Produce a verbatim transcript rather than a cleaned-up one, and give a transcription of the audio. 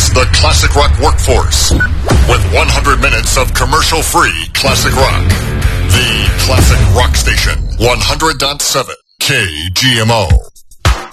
the classic rock workforce with one hundred minutes of commercial-free classic rock. The Classic Rock Station, one hundred point seven K G M O.